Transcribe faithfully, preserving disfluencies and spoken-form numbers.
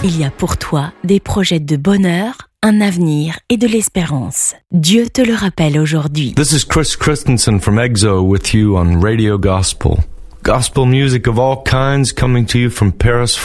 Il y a pour toi des projets de bonheur, un avenir et de l'espérance. Dieu te le rappelle aujourd'hui. This is Chris Christensen from EXO with you on Radio Gospel. Gospel music of all kinds coming to you from Paris,